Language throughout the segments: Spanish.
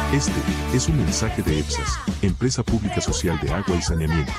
Este es un mensaje de EPSAS, Empresa Pública Social de Agua y Saneamiento.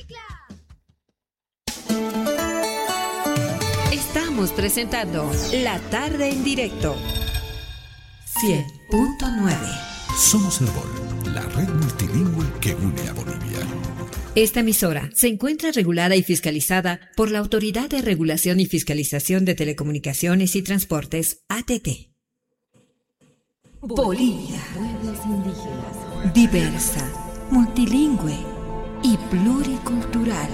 Estamos presentando La Tarde en Directo. 100.9. Somos Herbol, la red multilingüe que une a Bolivia. Esta emisora se encuentra regulada y fiscalizada por la Autoridad de Regulación y Fiscalización de Telecomunicaciones y Transportes, ATT. Bolivia, pueblos indígenas, diversa, multilingüe y pluricultural.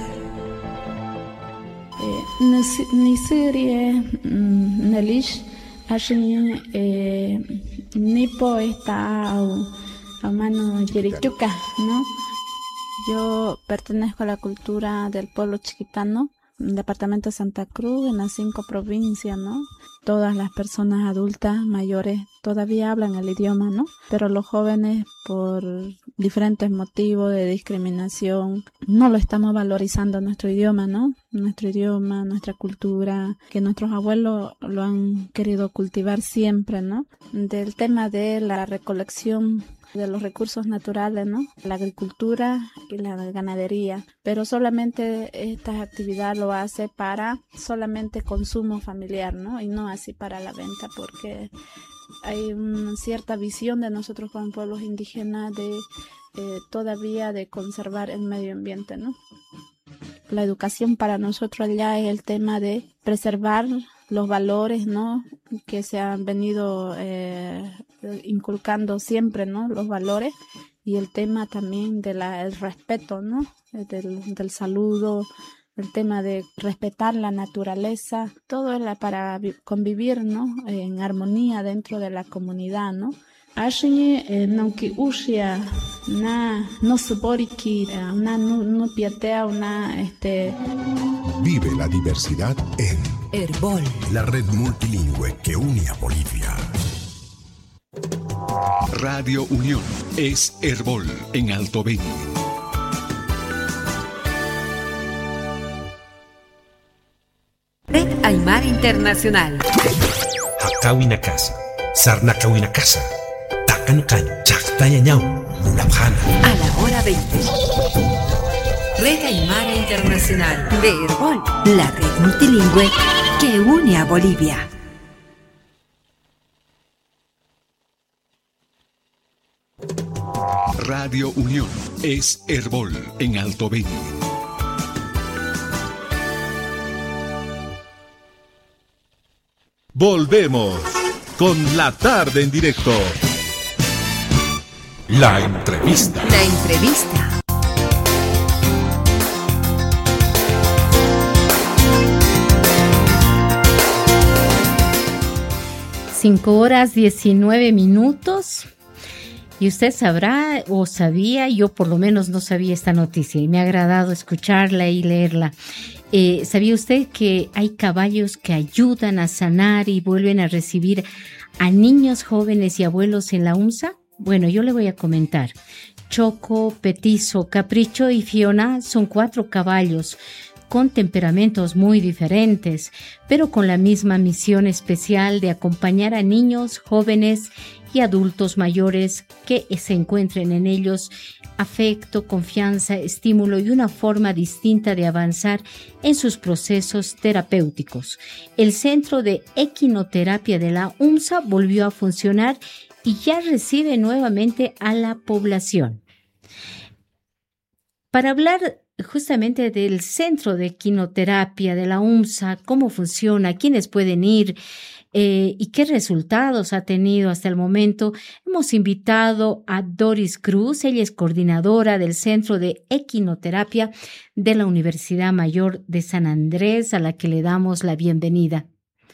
Nisiri Nelish Ashin Nipo está a mano Yerichuca, ¿no? Yo pertenezco a la cultura del pueblo chiquitano, departamento de Santa Cruz, en las 5 provincias, ¿no? Todas las personas adultas, mayores, todavía hablan el idioma, ¿no? Pero los jóvenes, por diferentes motivos de discriminación, no lo estamos valorizando nuestro idioma, ¿no? Nuestro idioma, nuestra cultura, que nuestros abuelos lo han querido cultivar siempre, ¿no? Del tema de la recolección de los recursos naturales, ¿no? La agricultura y la ganadería, pero solamente esta actividad lo hace para solamente consumo familiar, ¿no? Y no así para la venta, porque hay una cierta visión de nosotros como pueblos indígenas de todavía de conservar el medio ambiente, ¿no? La educación para nosotros allá es el tema de preservar los valores, ¿no? Que se han venido inculcando siempre, ¿no? Los valores y el tema también de el respeto, ¿no? Del saludo, el tema de respetar la naturaleza, todo es para convivir, ¿no? En armonía dentro de la comunidad, ¿no? Ashiñe nauki ushia na no suboriki una no piatea una Vive la diversidad en Herbol, la red multilingüe que une a Bolivia. Radio Unión es Herbol en Alto Beni. Red Aymara Internacional. Hakawina casa, Sarnakawina casa, Takankan, Chaktayañau, Munabjana. A la hora 20. Red Aymara Internacional de Herbol, la red multilingüe que une a Bolivia. Radio Unión es Herbol en Alto Beni. Volvemos con La Tarde en Directo. La entrevista. La entrevista. Cinco horas 19 minutos. Y usted sabrá o sabía, yo por lo menos no sabía esta noticia y me ha agradado escucharla y leerla. ¿Sabía usted que hay caballos que ayudan a sanar y vuelven a recibir a niños, jóvenes y abuelos en la UMSA? Bueno, yo le voy a comentar. Choco, Petizo, Capricho y Fiona son 4 caballos con temperamentos muy diferentes, pero con la misma misión especial de acompañar a niños, jóvenes y adultos mayores que se encuentren en ellos afecto, confianza, estímulo y una forma distinta de avanzar en sus procesos terapéuticos. El Centro de Equinoterapia de la UMSA volvió a funcionar y ya recibe nuevamente a la población. Para hablar justamente del Centro de Equinoterapia de la UMSA, cómo funciona, quiénes pueden ir, y qué resultados ha tenido hasta el momento, hemos invitado a Doris Cruz. Ella es coordinadora del Centro de Equinoterapia de la Universidad Mayor de San Andrés, a la que le damos la bienvenida.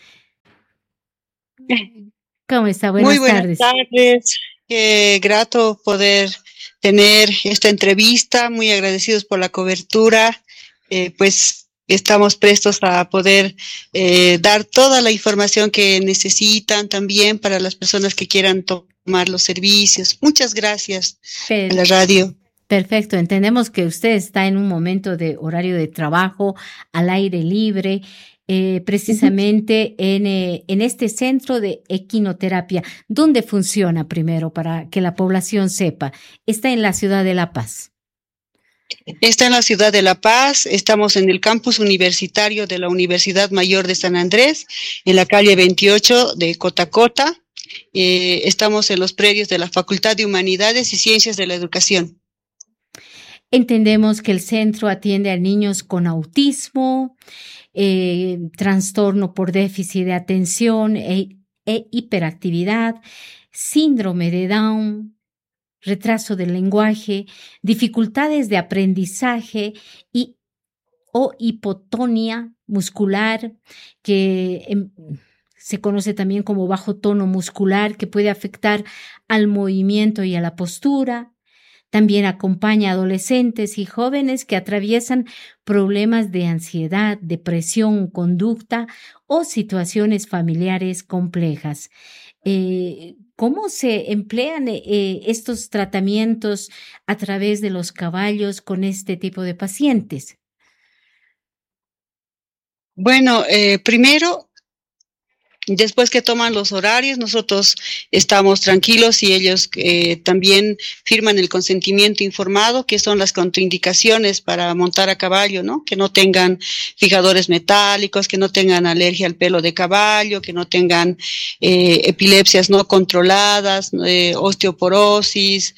¿Cómo está? Muy buenas tardes. Qué grato poder tener esta entrevista. Muy agradecidos por la cobertura. Pues estamos prestos a poder dar toda la información que necesitan también para las personas que quieran tomar los servicios. Muchas gracias a la radio. Perfecto, entendemos que usted está en un momento de horario de trabajo al aire libre. precisamente en este centro de equinoterapia. ¿Dónde funciona primero para que la población sepa? Está en la ciudad de La Paz. Está en la ciudad de La Paz, estamos en el campus universitario de la Universidad Mayor de San Andrés, en la calle 28 de Cotacota. Estamos en los predios de la Facultad de Humanidades y Ciencias de la Educación. Entendemos que el centro atiende a niños con autismo, trastorno por déficit de atención e hiperactividad, síndrome de Down, retraso del lenguaje, dificultades de aprendizaje o hipotonía muscular, que se conoce también como bajo tono muscular, que puede afectar al movimiento y a la postura. También acompaña a adolescentes y jóvenes que atraviesan problemas de ansiedad, depresión, conducta o situaciones familiares complejas. ¿Cómo se emplean estos tratamientos a través de los caballos con este tipo de pacientes? Bueno, primero, después que toman los horarios, nosotros estamos tranquilos y ellos también firman el consentimiento informado, que son las contraindicaciones para montar a caballo, ¿no? Que no tengan fijadores metálicos, que no tengan alergia al pelo de caballo, que no tengan epilepsias no controladas, osteoporosis,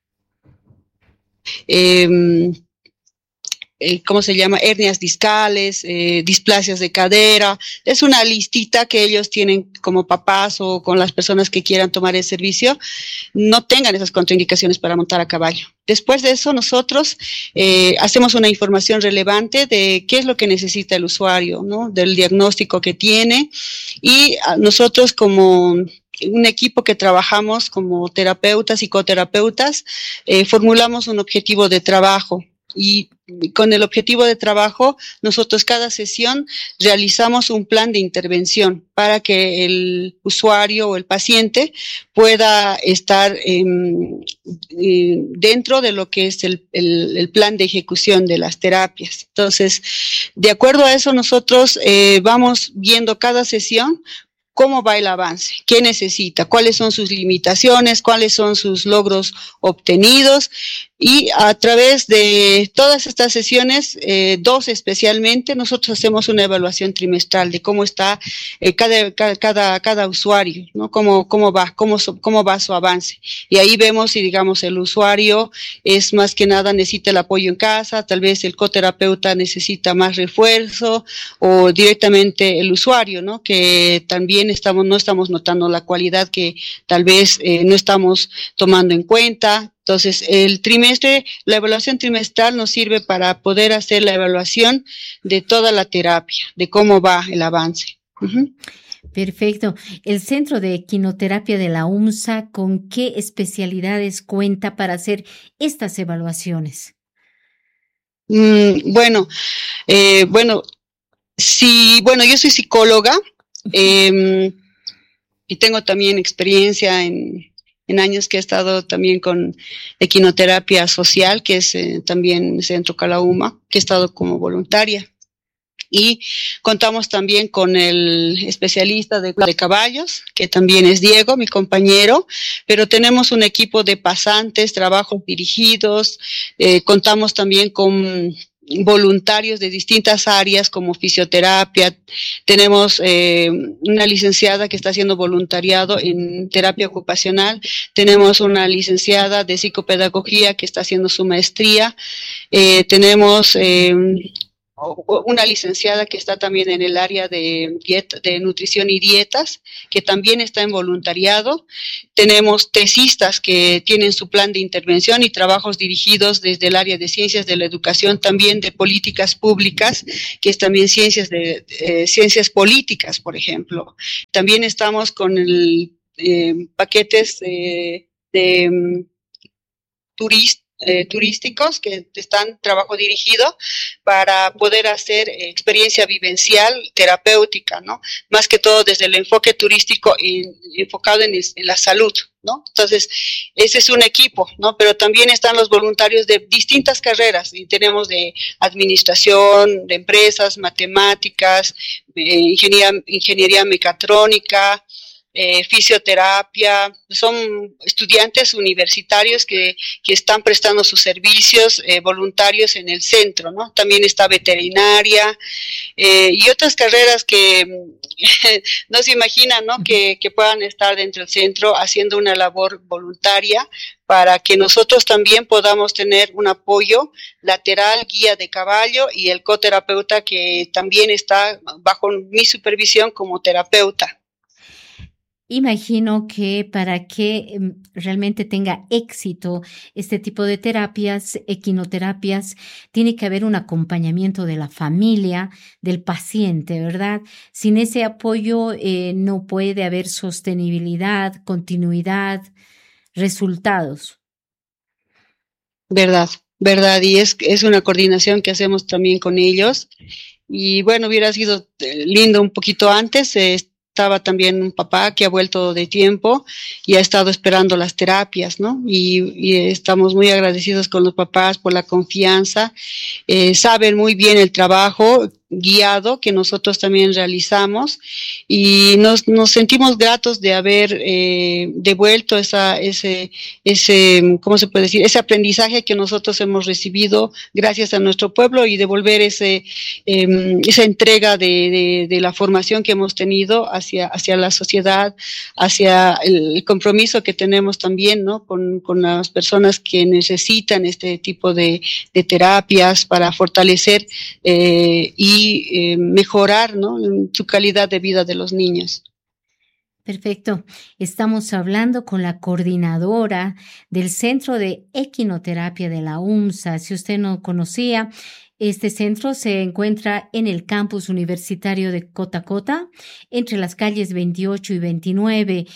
¿cómo se llama? Hernias discales, displasias de cadera. Es una listita que ellos tienen como papás o con las personas que quieran tomar el servicio, no tengan esas contraindicaciones para montar a caballo. Después de eso, nosotros hacemos una información relevante de qué es lo que necesita el usuario, ¿no? Del diagnóstico que tiene, y nosotros como un equipo que trabajamos como terapeutas, psicoterapeutas, formulamos un objetivo de trabajo. Y con el objetivo de trabajo, nosotros cada sesión realizamos un plan de intervención para que el usuario o el paciente pueda estar dentro de lo que es el plan de ejecución de las terapias. Entonces, de acuerdo a eso, nosotros vamos viendo cada sesión cómo va el avance, qué necesita, cuáles son sus limitaciones, cuáles son sus logros obtenidos, y a través de todas estas sesiones, 2 especialmente, nosotros hacemos una evaluación trimestral de cómo está cada usuario, ¿no? Cómo va su avance. Y ahí vemos si, digamos, el usuario es más que nada necesita el apoyo en casa, tal vez el coterapeuta necesita más refuerzo, o directamente el usuario, ¿no? Que también no estamos notando la cualidad que tal vez no estamos tomando en cuenta. Entonces, la evaluación trimestral nos sirve para poder hacer la evaluación de toda la terapia, de cómo va el avance. Uh-huh. Perfecto. El Centro de Equinoterapia de la UMSA, ¿con qué especialidades cuenta para hacer estas evaluaciones? Yo soy psicóloga y tengo también experiencia en años que he estado también con equinoterapia social, que es también Centro Calauma, que he estado como voluntaria. Y contamos también con el especialista de caballos, que también es Diego, mi compañero, pero tenemos un equipo de pasantes, trabajos dirigidos, contamos también con voluntarios de distintas áreas como fisioterapia. Tenemos una licenciada que está haciendo voluntariado en terapia ocupacional, tenemos una licenciada de psicopedagogía que está haciendo su maestría, tenemos una licenciada que está también en el área de nutrición y dietas, que también está en voluntariado. Tenemos tesistas que tienen su plan de intervención y trabajos dirigidos desde el área de ciencias de la educación, también de políticas públicas, que es también ciencias políticas, por ejemplo. También estamos con paquetes de turísticos que están trabajo dirigido para poder hacer experiencia vivencial terapéutica, ¿no? Más que todo desde el enfoque turístico enfocado en la salud, ¿no? Entonces, ese es un equipo, ¿no? Pero también están los voluntarios de distintas carreras, y tenemos de administración, de empresas, matemáticas, ingeniería mecatrónica, fisioterapia. Son estudiantes universitarios que están prestando sus servicios voluntarios en el centro, ¿no? También está veterinaria y otras carreras que no se imaginan, ¿no? Que puedan estar dentro del centro haciendo una labor voluntaria para que nosotros también podamos tener un apoyo lateral, guía de caballo y el coterapeuta que también está bajo mi supervisión como terapeuta. Imagino que para que realmente tenga éxito este tipo de terapias, equinoterapias, tiene que haber un acompañamiento de la familia, del paciente, ¿verdad? Sin ese apoyo no puede haber sostenibilidad, continuidad, resultados. Verdad, y es una coordinación que hacemos también con ellos. Y bueno, hubiera sido lindo un poquito antes. Estaba también un papá que ha vuelto de tiempo y ha estado esperando las terapias, ¿no? Y estamos muy agradecidos con los papás por la confianza. Saben muy bien el trabajo guiado que nosotros también realizamos, y nos sentimos gratos de haber devuelto ese ¿cómo se puede decir? Ese aprendizaje que nosotros hemos recibido gracias a nuestro pueblo, y devolver esa entrega de la formación que hemos tenido hacia la sociedad, hacia el compromiso que tenemos también, ¿no? con las personas que necesitan este tipo de terapias para fortalecer y mejorar, ¿no? su calidad de vida de los niños. Perfecto. Estamos hablando con la coordinadora del Centro de Equinoterapia de la UMSA. Si usted no conocía, este centro se encuentra en el campus universitario de Cotacota, entre las calles 28 y 29.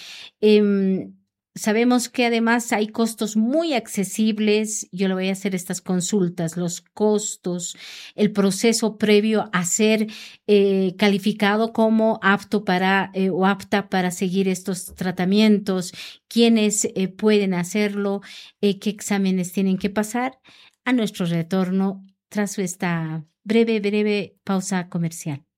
Sabemos que además hay costos muy accesibles. Yo le voy a hacer estas consultas, los costos, el proceso previo a ser calificado como apto para o apta para seguir estos tratamientos, quiénes pueden hacerlo, qué exámenes tienen que pasar. A nuestro retorno tras esta breve pausa comercial.